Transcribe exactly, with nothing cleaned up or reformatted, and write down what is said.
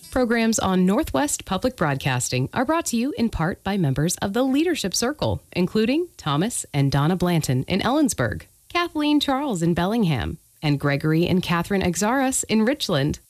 Programs on Northwest Public Broadcasting are brought to you in part by members of the Leadership Circle, including Thomas and Donna Blanton in Ellensburg, Kathleen Charles in Bellingham, and Gregory and Catherine Exaras in Richland.